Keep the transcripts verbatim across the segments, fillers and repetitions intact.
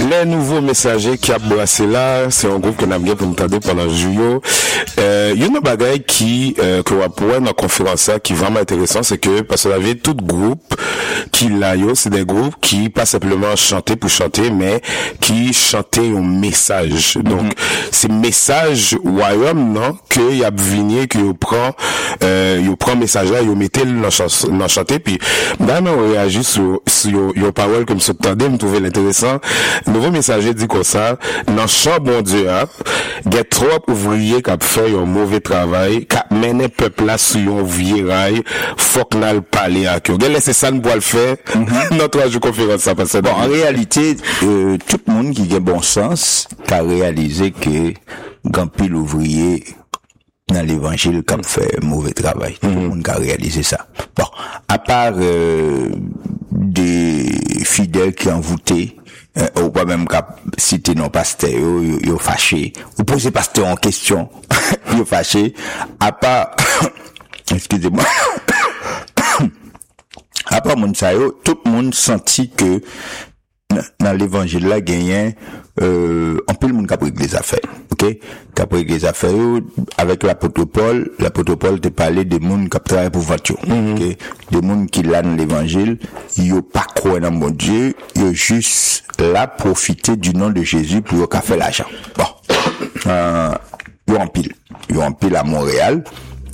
Les nouveaux messagers qui a brassé là, c'est un groupe que nous avons pour nous entendre pendant juillet. Euh, il y a une bagaille qui, euh, que on pourrait dans la conférence qui est vraiment intéressant, c'est que, parce qu'on avait tout groupe qui là, yo, c'est des groupes qui pas simplement chanter pour chanter, mais qui chantaient un message. Donc, mm-hmm. c'est message royaume, non, que y a venu, que yo prend, euh, yo prend message là, yo mettez le dans chanter, puis, ben, on réagit sur, sur, yo paroles comme ça, attendez, me trouver l'intéressant. Nouveau messager dit comme ça, dans chant bon Dieu, hein, il y a trop ouvriers qui ont fait un mauvais travail, qui ont mené peuple là sur un vieux rail, faut qu'on aille parler à eux. Laissez ça, nous pourrons le faire, mm-hmm. notre jour conférence, ça passe. Bon, en réalité, euh, tout le monde qui a bon sens, qui a réalisé que, grand pile ouvrier, dans l'évangile, qui a fait un mauvais travail. Tout mm-hmm. le monde qui a réalisé ça. Bon, à part, euh, des fidèles qui ont voté, euh, ou pas même qu'à citer nos pasteurs, ils ont fâché, ou poser pasteur en question, ils ont fâché, à part, excusez-moi, à part mon sayo, tout le monde sentit que, dans l'évangile là, gagné, euh, on peut le monde qui a pris les affaires, ok? Qui a pris les affaires, avec l'apôtre Paul, l'apôtre Paul te parlait des monde qui travaillent pour voiture, mm-hmm. ok? Des monde qui là dans l'évangile, ils ont pas croire dans mon Dieu, ils ont juste là profiter du nom de Jésus pour qu'ils faire l'argent. Bon. Euh, ils ont en pile. Ils ont en pile à Montréal.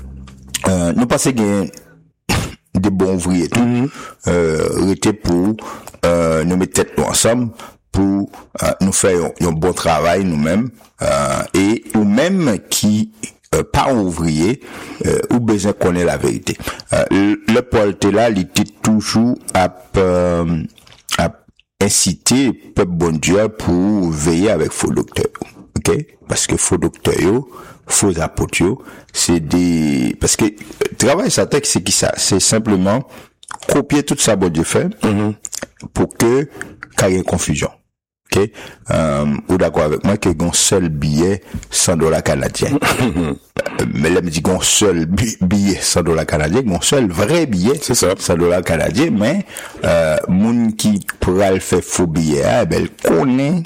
Euh, nous pensons qu'il y a des bons ouvriers, tout, mm-hmm. euh, étaient pour, euh, nous mettre tête nous ensemble pour euh, nous faire un, un bon travail nous-mêmes euh, et ou même qui euh, pas ouvrier euh, ou besoin connaître la vérité. Euh, le, le Paul était là, il était toujours à, euh, à inciter le peuple bon Dieu pour veiller avec faux docteurs. OK? Parce que faux docteurs, faux apôtres, c'est des parce que euh, travail ça texte c'est qui ça? C'est simplement copier tout ça bon Dieu fait mm-hmm. pour que qu'il y ait confusion. OK? Euh, ou d'accord avec moi que un seul billet cent dollars canadiens. Mais là me dit un seul billet cent dollars canadiens, un seul vrai billet c'est ça cent dollars canadiens, mais euh moun qui pourra le faire faux billet, eh ben elle connaît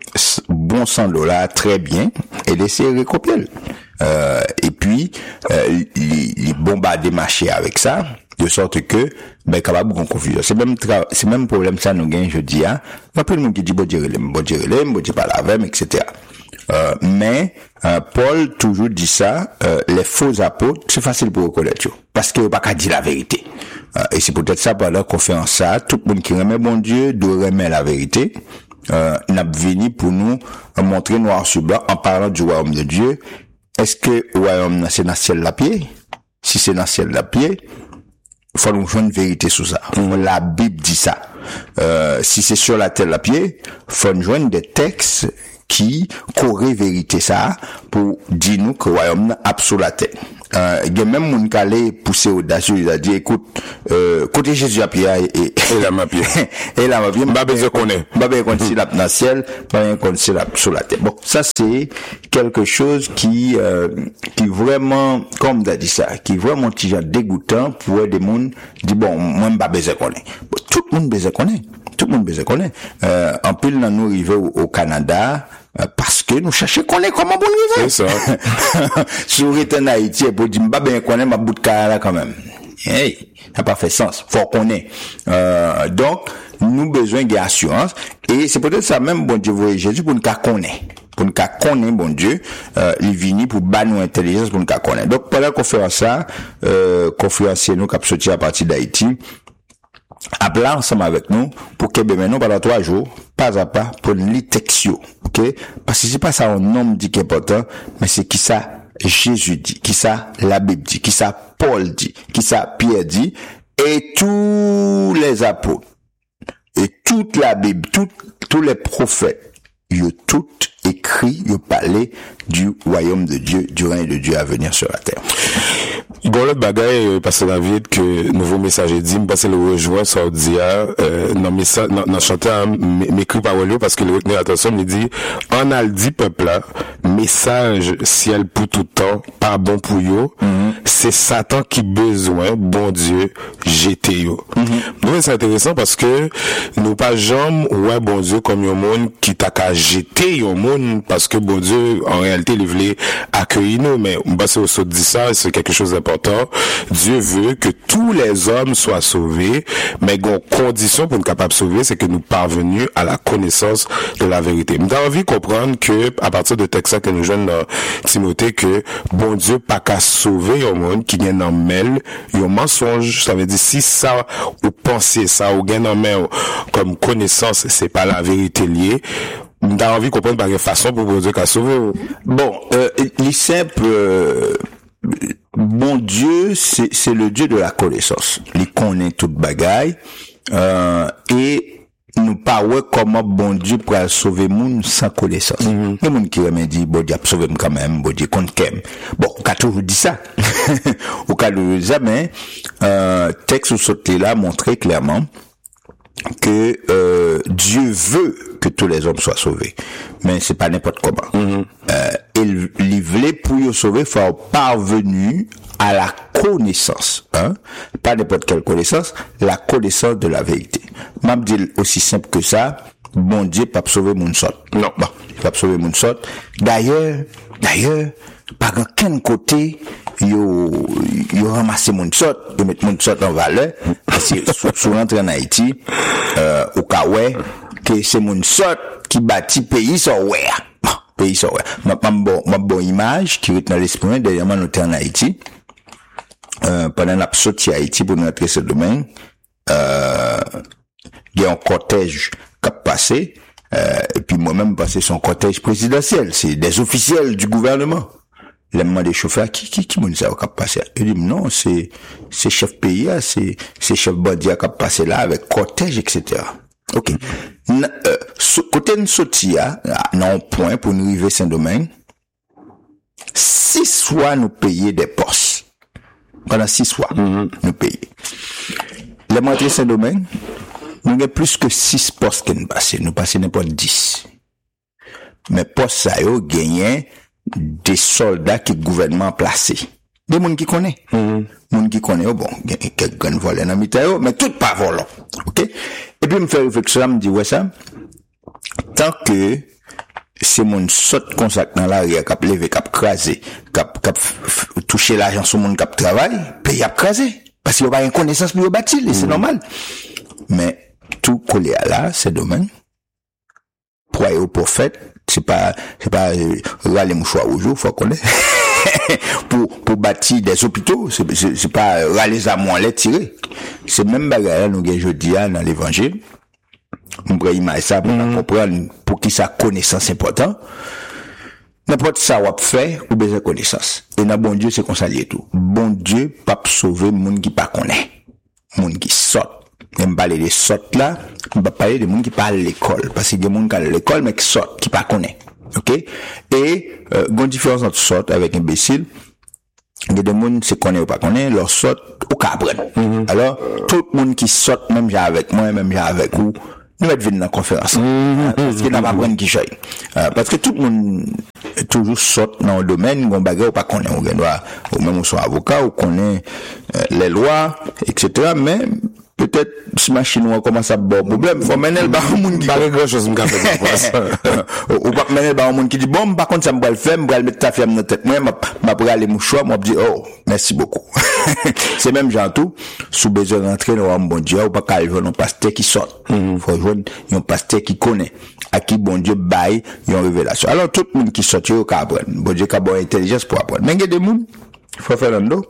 bon cent dollars très bien et laisser recopier. Euh et puis euh, les, les bombarder marché avec ça de sorte que ben capable de confusion. C'est même tra- c'est même problème ça nous gagne je dis hein. Pas plus de monde qui dit bon Dieu bon Dieu bon Dieu pas la même et cetera. Euh, mais euh, Paul toujours dit ça, euh, les faux apôtres, c'est facile pour reconnaître parce que pas qu'à dire la vérité. Euh, et c'est peut-être ça pendant la conférence ça, tout le monde qui remet bon Dieu doit remettre la vérité. Euh, n'a venu pour nous montrer noir sur blanc en parlant du royaume de Dieu. Est-ce que le royaume c'est dans le ciel la pied? Si c'est dans le ciel la pied, il faut nous jouer une vérité sur ça. Mm. La Bible dit ça. Euh, si c'est sur la terre la pied, il faut nous joindre des textes qui corrigent vérité ça pour dire nous que le royaume a sur la terre. Euh, il y a même moun qui allait pousser audacieux, il a dit écoute, euh, côté Jésus à pied et et la ma pied. Et la ma pied, bah ben je connais. Bah ben connaît la dans le ciel, bah ben connaît la sur la terre. Bon, ça c'est quelque chose qui euh, qui vraiment comme tu as dit ça, qui vraiment petit genre dégoûtant pour des moun dit bon, moi pas besoin connaît. Bon, tout le monde besoin connaît. Tout le monde besoin connaît. Euh en pile dans nous arriver au, au Canada parce que nous cherchons connaître comment bon river. C'est ça. Sur en Haïti pour dire bah ben connaît ma bout de carrière quand même. Hey, ça n'a pas fait sens. Faut connaître. Euh donc nous besoin d'assurance et c'est peut-être ça même bon Dieu voyait Jésus pour nous connaître. Pour nous connaître bon Dieu, euh il vient pour ba nous intelligence pour nous connaître. Donc pendant qu'on fait ça, euh conférencier nous qui a sorti à partir d'Haïti appelez ensemble avec nous pour que ben nous pendant trois jours pas à pas pour lire textio, OK? Parce que c'est pas ça un homme dit qui est important, mais c'est qui ça Jésus dit, qui ça la Bible dit, qui ça Paul dit, qui ça Pierre dit et tous les apôtres et toute la Bible, tout, tous les prophètes, ils ont tout écrit, ils ont parlé du royaume de Dieu, du règne de Dieu à venir sur la terre. Il y a l'autre bagaille, parce que David, que nouveau message est dit, parce que le rejoint Saudia, euh, dans message, dans, dans chanteur, m'écrit parole, parce que le retenir attention, me dit, en a dit peuple là, message ciel pour tout temps, pas bon pour yo, mm-hmm. c'est Satan qui besoin, bon Dieu, jeter yo. Mm-hmm. Donc, c'est intéressant parce que, nous pas jamais, ouais, bon Dieu, comme yon monde, qui t'a qu'à jeter yon monde, parce que bon Dieu, en réalité, il voulait accueillir nous, mais, on va se dit ça, c'est quelque chose d'important. Dieu veut que tous les hommes soient sauvés, mais une condition pour nous capables de sauver, c'est que nous parvenions à la connaissance de la vérité. Nous avons envie de comprendre que, à partir de texte que nous jouons dans Timothée, que bon Dieu pas qu'à sauver un monde qui vient en mêle, un mensonge. Ça veut dire, si ça, ou pensez ça, ou gain en mêle, comme connaissance, c'est pas la vérité liée, nous avons envie de comprendre par quelle façon pour bon Dieu qu'à sauver. Bon, euh, il est simple, euh, bon Dieu, c'est, c'est le Dieu de la connaissance. Il connaît toute bagaille, euh, et nous pas ouais comment bon Dieu pour sauver moun sans connaissance. Mm-hmm. Les moun qui remet dit, bon Dieu a sauvé moun quand même, bon Dieu compte qu'aime. Bon, on a toujours dit ça. Au cas de jamais, euh, texte ou sauté là montrait clairement que, euh, Dieu veut que tous les hommes soient sauvés. Mais c'est pas n'importe comment. Mm-hmm. Euh, il, il voulait pour y sauver, faut parvenir à la connaissance, hein. Pas n'importe quelle connaissance, la connaissance de la vérité. M'a dit aussi simple que ça, bon Dieu pas sauver mon sort. Non, bon, pas sauver mon sort. D'ailleurs, d'ailleurs, par aucun côté, yo, yo ramasser mon sort, yo mettre mon sort en valeur, parce que sous, sous l'entrée en Haïti, euh, au cas où, que c'est mon sort qui bâtit pays sur ouais. Pays sur ouais. Ma, ma bon, ma bon image, qui est dans l'esprit, d'ailleurs, nous sommes en Haïti, euh, pendant la sortie à Haïti pour nous entrer ce domaine, euh, il y a un cortège qui a passé, euh, et puis moi-même passé son cortège présidentiel. C'est des officiels du gouvernement. Les moments des chauffeurs, qui, qui, qui m'ont dit ça, qui a passé? Il dit, non, c'est, c'est chef pays, c'est, c'est chef bandia qui a passé là avec cortège, et cetera. Ok. N- euh, so, côté de Sotia, non, point, pour nous arriver Saint-Domingue, six fois nous payer des postes. Pendant six fois, mm-hmm. nous payer. Les mois de Saint-Domingue, nous avons plus que six postes que nous passons. Nous passons n'importe dix. Mais postes, ça y est, gagné des soldats qui le gouvernement a placés. Des gens qui connaissent. Mm-hmm. Des gens qui connaissent, bon, quelques grands volets dans le mais tout pas volant. Ok? Et puis, me fait réflexion, me dit, ouais, ça, tant que c'est mon saute consacré dans l'arrière, cap levé, cap crasé, cap, cap touché l'argent sur mon cap travail, pays a crasé. Parce qu'il n'y a pas une connaissance pour le bâtir, mmh. c'est normal. Mais, tout collé à là, c'est domaine. Pour aller au prophète, c'est pas, c'est pas, euh, râler mouchoir au jour, faut qu'on ait. pour, pour bâtir des hôpitaux, c'est, c'est, c'est pas râler à moi, les tirer. C'est même bagarre, nous, jeudi, dans l'évangile. On pourrait imaginer ça pour mm. comprendre pour qui sa connaissance est importante. N'importe ça ou fait ou besoin de connaissance. Et dans bon Dieu, c'est qu'on s'allie tout. Bon Dieu, pas sauver moun qui pas connaît. Moun qui sort. Même parler de sort là, on va parler de moun qui parle à l'école. Parce qu'il y a des moun qui à l'école, mais qui sort, qui pas connaît. Ok? Et, euh, il y a une différence entre sort avec imbécile. Il y a des moun qui connaît ou pas connaît, leur sort ou qu'à apprendre. Mm-hmm. Alors, tout le monde qui sort, même j'ai avec moi, même j'ai avec vous, nous être venir dans la conférence. Mmh, parce qu'il n'a pas appris qui choisit. Euh, parce que tout le monde toujours saute dans le domaine, on bagarre ou pas connaît, on doit, ou même on soit avocat, ou connaît euh, les lois, et cetera. Mais, peut-être, si ma chinois commence à avoir problème, faut mener le bar au monde qui pas grand chose, m'ka fait. Ou pas mener le bar au monde qui dit, bon, par contre, ça me va le faire, me va le mettre ta femme dans la tête, moi, m'a pris aller mouchoir, m'a dit, oh, merci beaucoup. C'est même genre tout, sous besoin d'entrer dans un bon Dieu, ou pas qu'à jouer un pasteur qui sort. Mm-hmm. Faut jouer un pasteur qui connaît, à qui bon Dieu baille, une révélation. Alors, tout le monde qui sort, il y a qu'à apprendre. Bon Dieu, qu'à bonne intelligence pour apprendre. Mais il y a des gens, il faut faire un dos.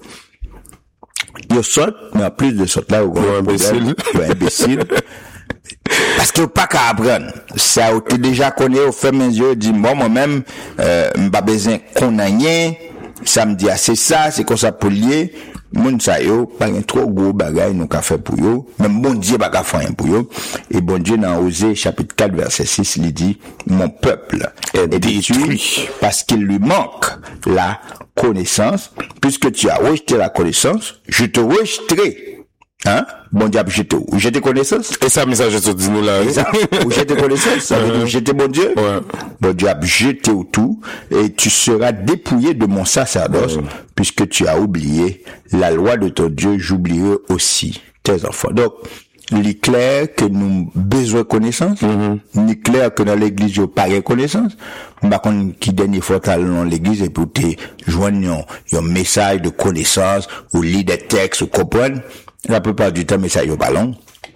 Il saute, mais en plus de sauter là, il y a un imbécile. Il y a un imbécile. Parce que pas qu'à apprendre. Ça, tu déjà connais, au fait mes yeux, dit, moi, moi-même, euh, m'pas besoin qu'on a rien. Ça me dit, ah, c'est ça, c'est comme ça pour lier. moun sa yo, pas un trop gros bagay nous qu'a fait pour yo, même bon Dieu pas qu'a fait rien pour yo. Et bon Dieu dans Osée chapitre quatre verset six, il dit mon peuple est détruit parce qu'il lui manque la connaissance, puisque tu as rejeté la connaissance, je te rejeterai. Hein? Bon Dieu a jeté où? Jeté connaissance? Et ça, message de dit nous là. Ou jeté connaissance? Ça veut dire jeté bon Dieu? Ouais. Bon Dieu a jeté où tout, et tu seras dépouillé de mon sacerdoce, ouais. Puisque tu as oublié la loi de ton Dieu, j'oublierai aussi tes enfants. Donc, il est clair que nous besoin de connaissance. Mm-hmm. Il est clair que dans l'église, il n'y a pas de connaissance. Par contre, qui dernier fois dans l'église et pour te joindre un message de connaissance, ou lire des textes, ou comprendre. La plupart du temps, message au ballon.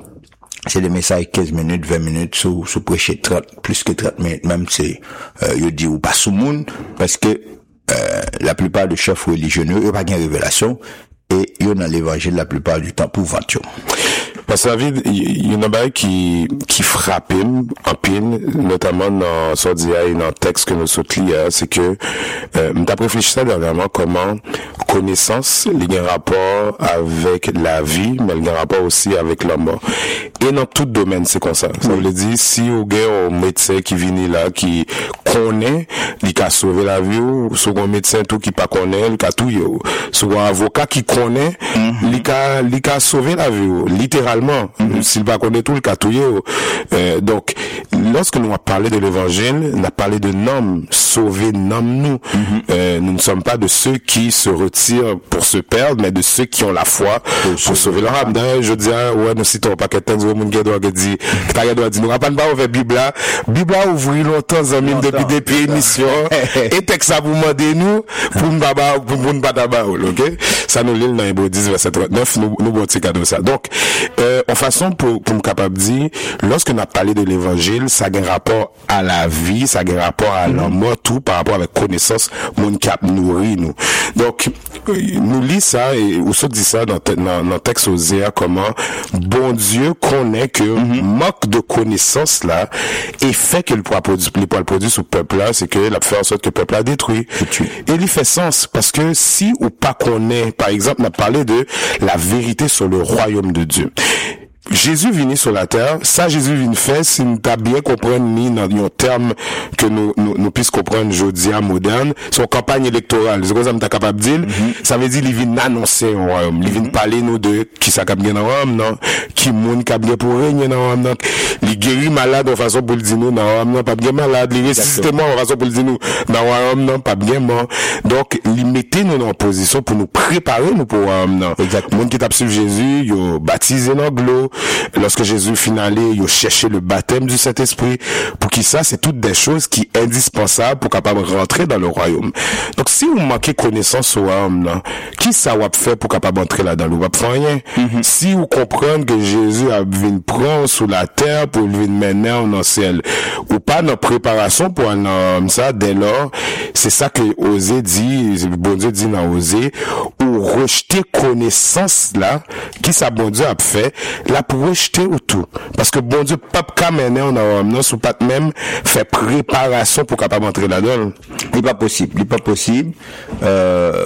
C'est des messages quinze minutes, vingt minutes, sous, sous prêcher trente, plus que trente minutes, même c'est, euh, il dit ou pas sous monde, parce que, euh, la plupart des chefs religieux, ils n'ont pas de révélation, et ils ont dans l'évangile la plupart du temps pour vendre. Parce que David, il y en a pas qui, qui frappent en pile, notamment dans son diaire, dans le texte que nous sommes hier, c'est que, euh, m'as réfléchi ça dernièrement, comment connaissance, il y a un rapport avec la vie, mais il y a un rapport aussi avec la mort. Et dans tout domaine, c'est comme ça. Ça oui. veut dire, si au gars, un médecin qui vient là, qui connaît, il a sauvé la vie, ou soit un médecin tout qui pas connaît, il a tout, soit un avocat qui connaît, il a, il a sauvé la vie, littéralement. Mm-hmm. S'il va connaître tout le cas, euh, donc, lorsque nous avons parlé de l'évangile, on a parlé de noms, sauver noms nous. Mm-hmm. Euh, nous ne sommes pas de ceux qui se retirent pour se perdre, mais de ceux qui ont la foi pour, pour sauver leur âme. D'ailleurs, je dis, ouais, nous citons pas quelqu'un de monde qui doit dire, qui doit dire, nous rappelons pas ouvert Bible là. Bible a ouvert longtemps, Zamine, depuis depuis émission. Et texte ça vous demandez nous, pour nous pas, pour nous pas d'abord, ok? Ça nous lit dans Hébreux dix, verset trente-neuf, nous, nous, bon, c'est cadeau ça. Donc, euh, en façon pour pour me capable dire lorsque on a parlé de l'évangile ça a un rapport à la vie ça a un rapport à la mort tout par rapport à la connaissance mon cap nourrit nous donc nous lit ça et ou se dit ça dans dans dans texte Osée comment bon Dieu connaît que mm-hmm. manque de connaissance là et fait que le poids produit le poids produit sur peuple là c'est que il a fait en sorte que le peuple a détruit et il fait sens parce que si ou pas connaît par exemple on a parlé de la vérité sur le royaume de Dieu. Jésus venu sur la terre, ça Jésus vient faire, si nous t'a bien comprendre ni dans un terme que nous, nous, nous puissions comprendre aujourd'hui moderne, son campagne électorale, c'est quoi ça m'ta capable de dire, mm-hmm. ça veut dire, il vient annoncer un royaume, il vient mm-hmm. parler nous de qui ça cap bien dans royaume, non, qui moun cap bien pour régner dans royaume, non, il guérit malade de façon pour le dire nous, dans royaume, non, pas bien malade, il ressuscite mort de façon pour le dire nous, dans royaume, non, pas bien mort. Donc, il mettait nous en position pour nous préparer nous pour royaume, non. Exactement. Moun qui t'a suivi Jésus, yo baptisé dans l'eau. Lorsque Jésus finalé, il a cherché le baptême du Saint-Esprit. Pour qui ça, c'est toutes des choses qui sont indispensables pour capable rentrer dans le royaume. Donc, si vous manquez connaissance au royaume, là, qui ça va faire pour capable entrer là-dedans? Vous va faire rien. Mm-hmm. Si vous comprenez que Jésus a venu prendre sous la terre pour venir mener dans le ciel, ou pas dans préparation pour un homme, ça, dès lors, c'est ça que Osée dit, bon Dieu dit dans Osée, ou rejeter connaissance là, qui ça bon Dieu a fait, là pour rejeter ou tout. Parce que bon Dieu, pas qu'à mener en homme, non, ou pas même faire préparation pour capable entrer là-dedans. Il n'est pas possible, il n'est pas possible, euh,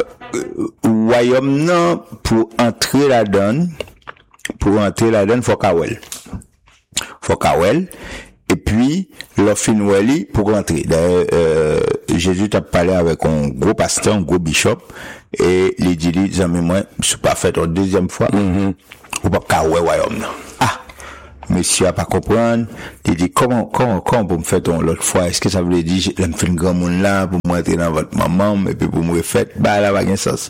royaume non, pour entrer là-dedans, pour entrer là-dedans, faut qu'awel. Faut qu'awel. Et puis, l'offin pour rentrer. D'ailleurs, euh, Jésus t'a parlé avec un gros pasteur, un gros bishop, et il dit, les amis, moi, je suis pas fait une deuxième fois, mm-hmm. ou pas qu'à ouais, royaume, non. Ah! Monsieur a pas comprendre. Il dit, comment, comment, comment pour me faire ton l'autre fois? Est-ce que ça veut dire, je me fais une grand monde là, pour m'entrer dans votre maman, et puis pour me refaire? Bah, là, va rien sens.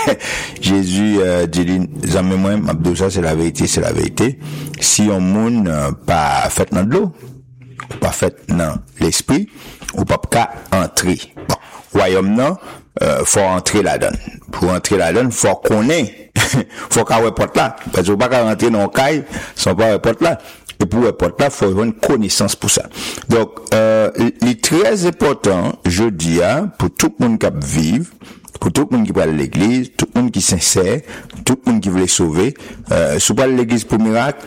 Jésus, euh, dit, les amis, moi, m'abdou, ça, c'est la vérité, c'est la vérité. Si on monde, euh, pas fait dans de l'eau, pas fait dans l'esprit, ou pas qu'à entrer. Bon. Royaume, non, euh, faut entrer là-dedans. Pour entrer là-dedans, faut qu'on ait, faut qu'on ait porte là. Parce que pas qu'à rentrer dans le caille, sans pas porte là. Et pour le porte là, faut avoir une connaissance pour ça. Donc, euh, il est très important, je dis, hein, pour tout le monde qui vive, pour tout le monde qui va à l'église, tout le monde qui sincère, tout le monde qui veut les sauver, euh, si vous parlez de l'église pour miracle,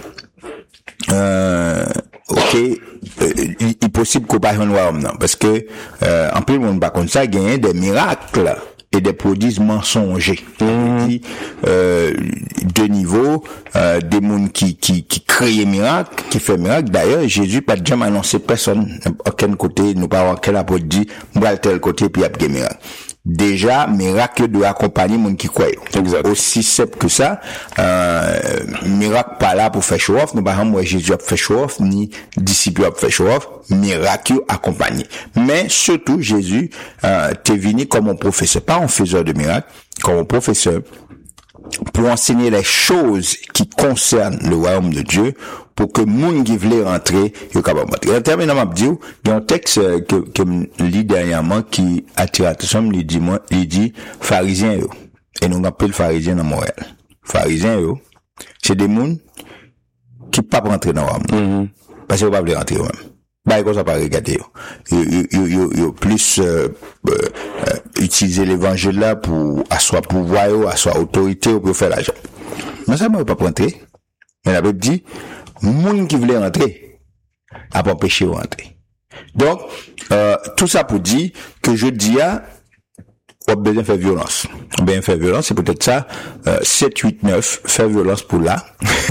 euh, ok, euh, il est possible qu'on parle en royaume, non, parce que, euh, en plus, on va comme ça, gagner des miracles, et des prodiges mensongers. Mmh. Dit, euh, deux niveaux, euh, des mondes qui, qui, qui créent miracles, qui fait miracle. D'ailleurs, Jésus pas jamais annoncé personne, aucun côté, nous pas aucun apôtre dit, moi, tel côté, puis il y a des miracles. Déjà, miracle de accompagner monde qui croit. Exact. Aussi simple que ça, euh, miracle pas là pour faire show off, nous pas moi Jésus a fait show off, ni disciple a fait show off, miracle accompagné. Mais surtout, Jésus, euh, t'es venu comme un professeur, pas un faiseur de miracles, comme un professeur, pour enseigner les choses qui concernent le royaume de Dieu, pour que moun qui voulait rentrer, yo capable rentrer. En terminant, m'a dit, il y a un texte que, que je lis dernièrement qui attire l'attention, il dit, moi, il dit, pharisiens, yo. Et nous appelons pharisiens dans Montréal. Pharisiens, yo. C'est des moun qui pas rentrer dans le royaume. Mm-hmm. Parce qu'ils pas veulent rentrer eux-mêmes. Bah, comme ça, pas regarder, yo. Yo, yo, yo, yo, plus, euh, euh, utiliser l'évangile là pour asseoir pouvoir, asseoir autorité, pour faire l'argent. Mais ça, moi, pas rentrer. Mais la Bible dit, moun qui voulait rentrer, a pas empêché de rentrer. Donc, euh, tout ça pour dire que je dis à, on a besoin de faire violence. On a besoin de faire violence, c'est peut-être ça, euh, sept, huit, neuf, faire violence pour là,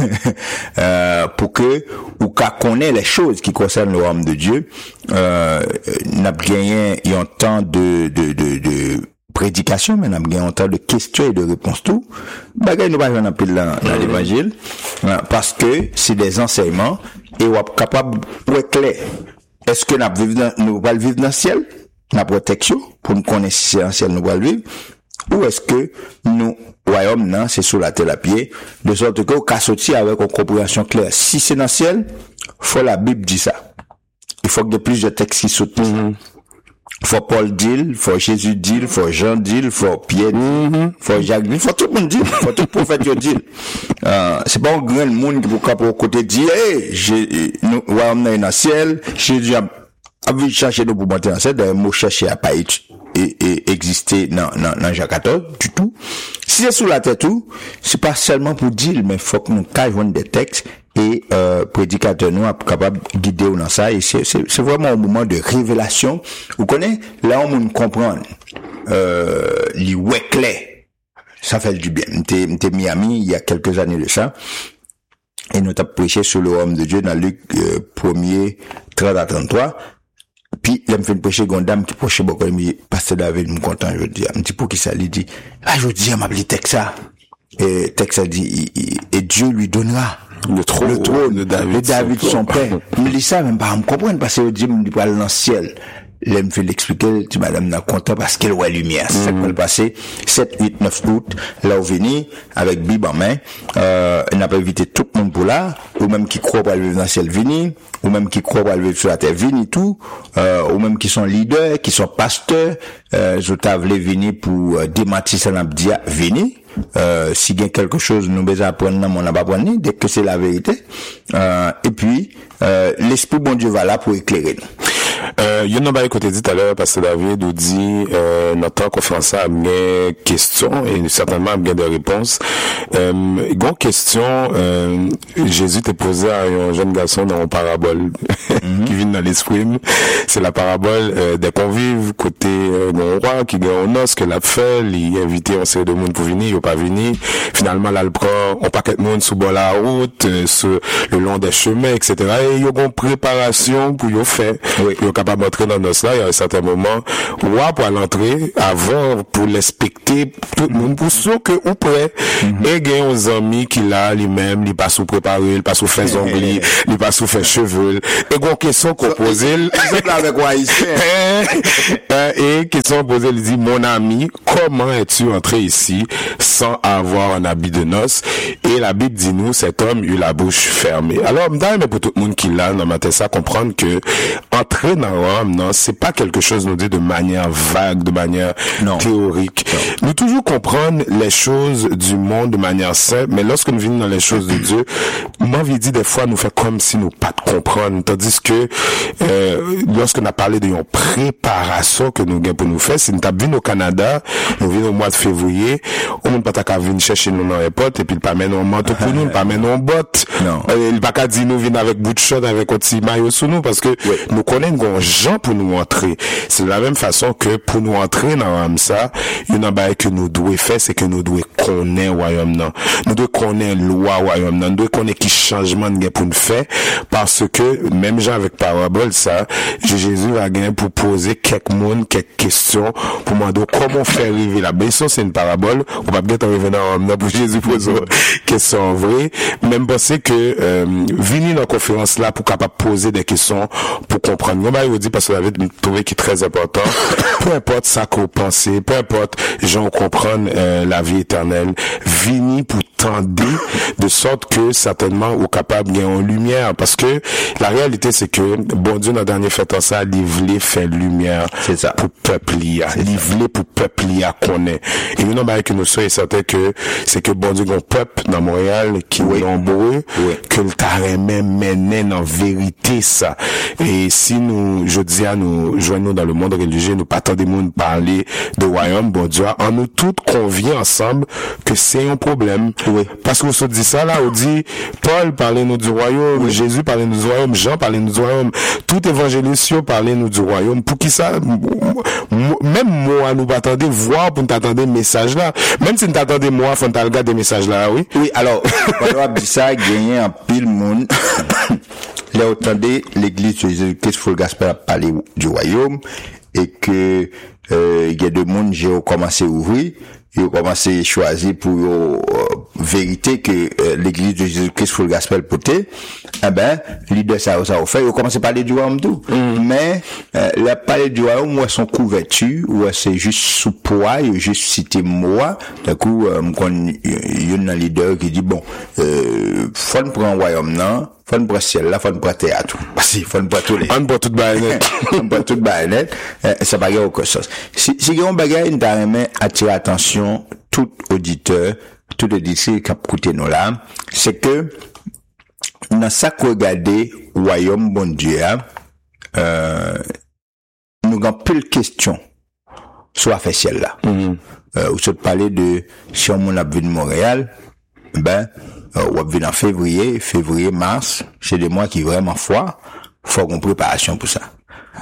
euh, pour que, ou qu'à connaître les choses qui concernent le royaume de Dieu, euh, n'a gagné un temps de, de, de, de, prédication, mais n'a gagné un temps de questions et de réponses tout. Bagay nous pas en appel dans, dans l'évangile, parce que c'est des enseignements, et on est capable, pour être clair, est-ce que nous allons vivre dans le ciel? La protection, pour nous connaître si c'est en ciel, nous allons vivre, ou est-ce que nous, royaume, non, c'est sous la terre à pied, de sorte que, au cas sorti avec une compréhension claire. Si c'est dans le ciel, faut la Bible dit ça. Il faut que de plus de textes qui sautent. Mm-hmm. Faut Paul dire, faut Jésus dire, faut Jean dire, faut Pierre dire, mm-hmm. faut Jacques dire, faut tout le monde dire, faut tout le prophète dire. Euh, c'est pas un grand monde qui peut cap au côté dire, hey, j'ai, nous, royaume dans le ciel, Jésus a, a vu chercher nous pour monter dans le ciel, d'ailleurs, mot chercher à pas être, et, et exister dans, dans, dans Jacques quatorze, du tout. Si c'est sous la tête tout, c'est pas seulement pour dire, mais faut que nous caillons des textes, et euh, prédicateur nous est capable de guider dans ça, et c'est, c'est, c'est vraiment un moment de révélation. Vous connaissez, là on peut comprendre euh, les ouais clair, ça fait du bien. M'étais m'étais Miami il y a quelques années de ça, et nous t'avons prêché sur le royaume de Dieu dans Luc euh, premier trente à trente-trois. Puis il me fait prêcher une dame qui prêchait beaucoup, il me dit pasteur David, me content je dis, me dit pour qui ça, il dit ah je dis m'a appelé Texas, et Texas dit et Dieu lui donnera le trône, le trône de David, de David son, son père. Il me dit ça, même pas, me comprendre, parce que Dieu me dit pas dans le ciel. Là, me fait l'expliquer, tu madame n'a content parce qu'elle voit lumière. C'est ça qui va passer, sept, huit, neuf août, là, au venu, avec Bible en main, euh, elle n'a pas invité tout le monde pour là, ou même qui croient pour aller vivre dans le ciel, vini, ou même qui croient pour aller vivre sur la terre, vini tout, euh, ou même qui sont leaders, qui sont pasteurs, euh, je t'avais venu pour euh, démentir ça n'a pas vini. Euh, si il y a quelque chose nous besoin apprendre, on n'a pas appris, dès que c'est la vérité. Euh, et puis, euh, l'Esprit bon Dieu va là pour éclairer nous. Euh, il y a un bail côté dit tout à l'heure, parce que David nous dit, euh, notre conférence a bien questions, et certainement a bien des réponses. Euh, grande question, euh, Jésus t'a posé à un jeune garçon dans une parabole, mm-hmm. qui vient dans l'esprit. C'est la parabole, euh, des convives, côté, euh, mon roi, qui gagne un os, que l'a fait, il a invité un série de monde pour venir, il n'a pas venu. Finalement, là, il prend un paquet de monde sous bord la route, euh, sur le long des chemins, et cetera. Et il y a une préparation pour y faire. Oui. Il est capable d'entrer dans nos là, il y a un certain moment, roi pour l'entrer, avant, pour l'inspecter, tout le monde, pour ceux que, ou prêt, mm-hmm. et il y a un ami qui là, lui-même, il passe sous préparer, il passe sous faire ongles, il passe sous faire cheveux, et une question qu'on pose, exemple avec quoi il et question posée, il dit, mon ami, comment es-tu entré ici sans avoir un habit de noces? Et la Bible dit nous, cet homme eut la bouche fermée. Alors, mais pour tout le monde qui l'a, dans ma tête, ça comprendre que entrer dans Rome, non, c'est pas quelque chose nous dit de manière vague, de manière non. théorique. Non. Nous toujours comprendre les choses du monde de manière simple, mais lorsque nous venons dans les choses de Dieu, moi, je dis des fois, nous fait comme si nous pas de comprendre, tandis que euh, lorsque nous a parlé de une préparation que nous avons pour nous faire, si nous avons vu au Canada, nous venons au mois de février, on ne peut pas venir chercher nous dans les potes, et puis il pas mettre un manteau pour nous, il pas mettre un botte. Non. Il pas qu'à dire nous venons avec bout de shot, avec un petit maillot sous nous, parce que oui. nous connaissons un gens pour nous entrer. C'est de la même façon que pour nous entrer dans ça, il y a un bail que nous devons faire, c'est que nous devons connaître le royaume, non. Nous devons connaître loi royaume, non. Nous devons connaître qui changement de pour nous faire, parce que, même gens avec parabole, ça, Jésus va gagner pour poser quelques monde, quelques questions, pour demander comment faire arriver la bénédiction, c'est une parabole, on va peut-être arriver dans, pour Jésus poser une question vraie, même penser que, euh, venir dans la conférence là pour capable poser des questions, pour comprendre. Moi, je vous dis, parce que la vie, trouvé qui est très important, peu importe ça qu'on pense, peu importe, gens comprennent, euh, la vie éternelle, venir pour tendre, de sorte que, certainement, ou capable de en lumière, parce que la réalité c'est que bon Dieu dans dernier fait en ça il voulait faire lumière c'est ça pour peuple il voulait pour peuple il connaît et nous non que nous soyons certains que c'est que bon Dieu un peuple dans Montréal qui oui. est nombreux oui. que le terrain même mené en vérité ça et si nous je dis à nous joignons dans le monde religieux nous pas attendre monde parler de royaume bon Dieu en nous tous convient ensemble que c'est un problème oui. parce que vous se dit ça là on dit Paul parlait nous du royaume oui. Jésus parlait nous du royaume, Jean parlait nous du royaume, tout évangéliste parlait nous du royaume. Pour qui ça, même moi, nous attendons voir pour nous attendre message là. Même si nous attendons moi, faut nous regarder des messages là, oui. Oui, alors, on a dit ça, gagner en pile monde. Là, attendez, l'église de Jésus-Christ, faut le gospel parler du royaume, et que, euh, il y a des monde qui ont commencé à ouvrir, ils ont commencé à choisir pour, euh, vérité que euh, l'église de Jésus-Christ faut le gospel porter eh ben l'idée ça ça fait ils commencent à parler du royaume tout mm. mais euh, la parler du royaume moi son couverture ou c'est juste sous poids il juste citer moi d'un coup euh, il y a un leader qui dit bon euh, faut prendre un royaume non faut prendre ciel là faut prendre théâtre parce qu'il faut prendre tous les on prend toute baïonnette on prend toute baïonnette euh, ça bagarre autre chose si si on bagarre une remet attirer attention tout auditeur tout le d'ici qui a écouté nous là, c'est que, dans ça qu'on regarde, royaume bon Dieu, euh, nous avons plus de questions sur la ciel là. Mm-hmm. Euh, vous parlez de, si on a vu de Montréal, ben, euh, on a vu en février, février, mars, c'est des mois qui vraiment froid, faut qu'on préparation pour ça.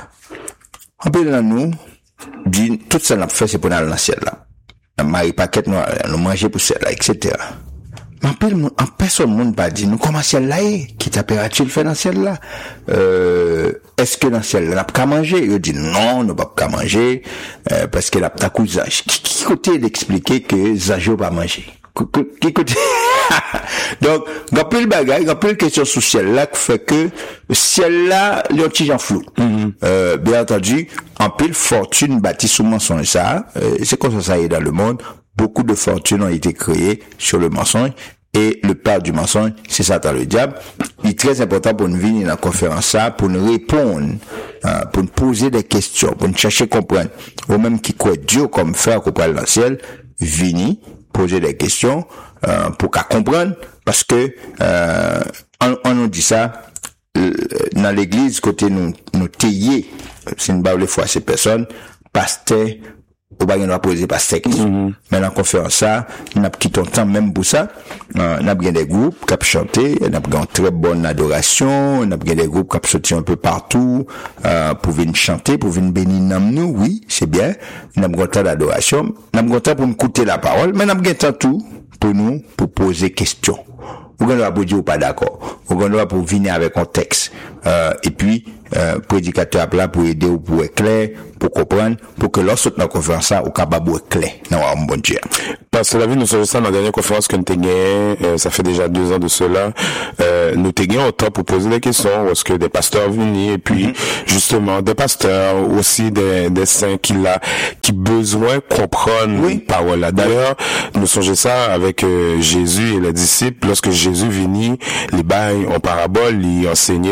En plus, là, nous, dit, tout ça n'a fait, c'est pour aller dans le ciel là. Marie paquet nous nous manger pour cela et cetera. Mais en personne monde pas dit nous comment ciel là qui température fait dans ciel là euh, est-ce que dans ciel là n'a pas manger il dit non nous pas pas manger euh, parce que la ta cousin qui, qui côté d'expliquer que Zajo pas manger qui côté donc il y a plus de bagaille il y a plus de questions sur ciel là qui fait que ciel là le petit en flou mm-hmm. euh, bien entendu en pile fortune bâtie sous mensonge ça euh, c'est comme ça ça est dans le monde beaucoup de fortunes ont été créées sur le mensonge et le père du mensonge c'est Satan le diable. Il est très important pour nous venir dans la conférence ça pour nous répondre hein, pour nous poser des questions pour nous chercher comprendre ou même qui croit Dieu comme frère qu'on parle dans le ciel venir poser des questions euh, pour qu'à comprendre parce que euh, on, on nous dit ça euh, dans l'église côté nous nous tailler c'est une barre les fois ces personnes pasteur ou pas on va poser pasteur mm-hmm. mais dans la conférence ça on a quitté temps même pour ça euh, on a bien des groupes qui chanter on a une très bonne adoration on a bien des groupes qui sorti un peu partout euh, pour venir chanter pour venir bénir nous oui c'est bien on a un temps d'adoration on a un temps pour écouter la parole mais on a bien temps tout pour nous pour poser questions ou qu'on doit dire ou pas d'accord ou qu'on doit pour venir avec un texte euh, et puis euh, prédicateur là pour aider ou pour être clair pour comprendre pour que lorsque notre conférence ça ou capable être clair non bon Dieu parce que la vie nous sommes ça dans la dernière conférence que nous t'ai gagné euh, ça fait déjà deux ans de cela euh, nous t'ai gagné autant pour poser des questions parce que des pasteurs venus et puis mm-hmm. justement des pasteurs aussi des des saints qui là qui besoin comprendre oui. parole là d'ailleurs oui. nous songeons ça avec euh, Jésus et les disciples lorsque Jésus venait les bails en parabole il enseignait pendant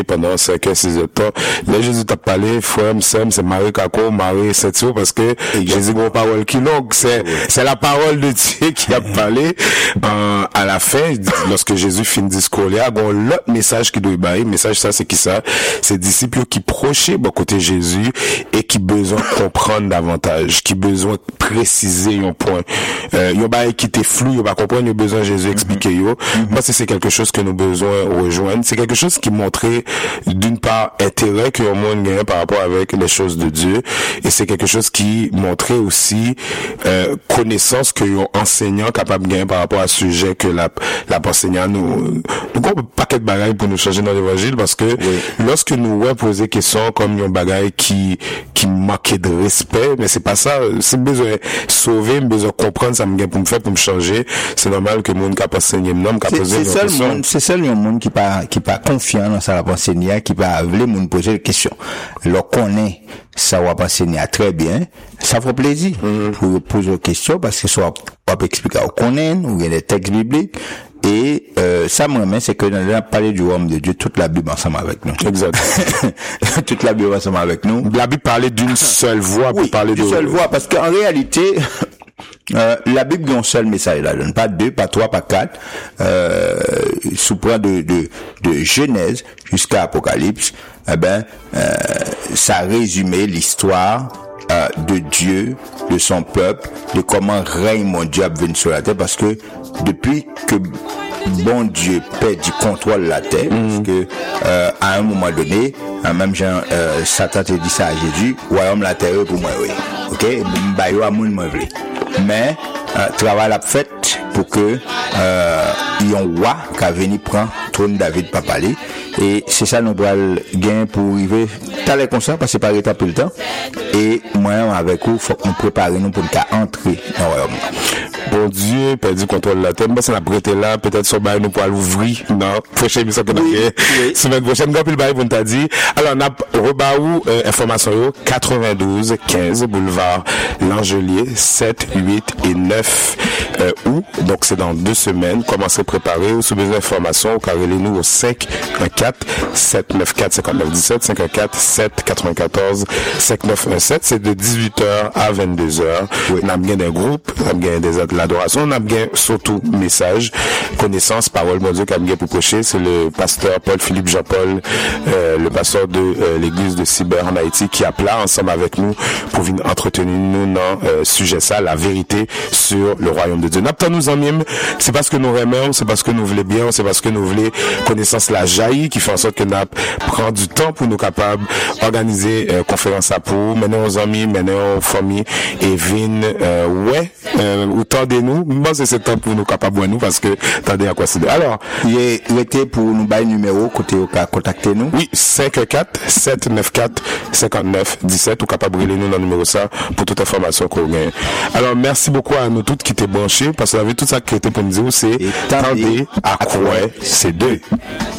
cinq heures, six heures temps. Là, Jésus t'a parlé, frère, Sam, c'est Marie Kako, Marie Saint-Thio, parce que Jésus a une parole qui longue. C'est, c'est la parole de Dieu qui a parlé, euh, à la fin, lorsque Jésus finit le discours, il y a un autre message qui doit y bailler. Message, ça, c'est qui ça? C'est disciples qui prochaient, bon, côté Jésus, et qui besoin de comprendre davantage, qui besoin de préciser un point. Euh, il y a pas qui était flou, il y a pas comprendre, il y a besoin de Jésus expliquer yo. Mm-hmm. Moi, c'est quelque chose que nous besoin rejoindre. C'est quelque chose qui montrait, d'une part, intérêt que le monde gagne par rapport avec les choses de Dieu. Et c'est quelque chose qui montrait aussi, euh, connaissance que un enseignant capable de gagner par rapport à ce sujet que la, la enseignant nous, nous avons un paquet de bagailles pour nous changer dans l'évangile parce que oui. Lorsque nous ouais, poser questions comme un bagaille qui, qui manquait de respect, mais c'est pas ça. C'est besoin de sauver, besoin de comprendre, ça me gagne pour me faire, pour me changer. C'est normal que le monde qui a pas enseigné, non, qui a posé des questions. C'est seul le monde qui pas, qui pas confiant dans ça, la enseigner, qui va vouloir nous poser des questions. Alors qu'on est, ça va enseigner très bien, ça fait plaisir mm-hmm. pour poser des questions parce que soit on peut expliquer au connaît ou il y a des textes bibliques et euh, ça me remet c'est que nous avons parlé du royaume de Dieu toute la Bible ensemble avec nous. Exact. Toute la Bible ensemble avec nous. La Bible parlait d'une seule voix pour oui, parler d'une de seule voix parce qu'en réalité Euh, la Bible a un seul message là, pas deux, pas trois, pas quatre, euh, sous point de, de, de Genèse jusqu'à Apocalypse, eh ben, euh, ça résumait l'histoire, euh, de Dieu, de son peuple, de comment règne mon Dieu a venu sur la terre parce que depuis que bon Dieu perd du contrôle de la terre, mm. parce que, euh, à un moment donné, même Jean, euh, Satan te dit ça à Jésus, royaume la terre pour moi, oui. Ok? M'bayo a moun moi vle. Mais, euh, travail a fait pour que, euh, il y a un roi qui a venu prendre trône David Papali. Et c'est ça, nous devons gagner pour arriver, t'as les conscients, parce que c'est pas étape le temps. Et, moi, avec vous, faut qu'on prépare nous pour nous entrer dans le royaume. Bon Dieu, perdu le contrôle de la terre. Moi, c'est la prêté là, peut-être sur bail, nous pour l'ouvrir, non? Prochaine émission qu'on a fait. Semaine prochaine, grand pile bail, vous t'a dit. Alors, on a, rebaou, euh, information yo, quatre-vingt-douze, quinze, boulevard L'Angelier, sept, huit et neuf, euh, août. Donc, c'est dans deux semaines. Commencez à préparer, ou sous besoin d'informations, carrelez-nous au cinq un quatre, sept neuf quatre, cinq neuf un sept, cinq un quatre, sept quatre-vingt-quatorze, cinq neuf un sept. C'est de dix-huit heures à vingt-deux heures. Oui. On a bien des groupes, on a bien des autres l'adoration, on a bien surtout message, connaissance, parole, mon Dieu, qu'a bien pour prêcher, c'est le pasteur Paul-Philippe Jean-Paul, euh, le pasteur de euh, l'église de Cyber en Haïti, qui a là ensemble avec nous pour venir entretenir nous dans euh, sujet ça, la vérité sur le royaume de Dieu. N'abta nous en mime, c'est parce que nous aimons, c'est parce que nous voulons bien, c'est parce que nous voulons connaissance la jaillit, qui fait en sorte que nous prend du temps pour nous capables organiser euh, conférence à pour, mener aux amis, mener aux familles, et vin, euh, ouais, euh, autant de nous, moi c'est ce temps pour nous capables de nous parce que attendez à quoi c'est. Alors, il est été pour nous bailler numéro côté au cas contacter nous. Oui, cinq quatre, sept neuf quatre, cinq neuf un sept ou capable de nous dans le numéro ça pour toute information qu'on gagne. Alors, merci beaucoup à nous toutes qui étaient branchés parce que vous avez tout ça qui était pour nous dire c'est attendez à quoi c'est deux.